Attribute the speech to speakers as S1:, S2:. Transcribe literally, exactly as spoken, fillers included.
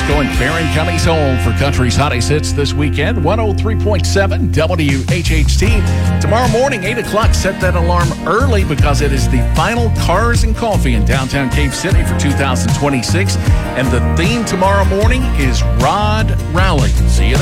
S1: Pasco and Barron County's home for country's hottest hits this weekend. one oh three point seven W H H T. Tomorrow morning, eight o'clock, set that alarm early because it is the final Cars and Coffee in downtown Cave City for two thousand twenty-six. And the theme tomorrow morning is Rod Rally. See you there.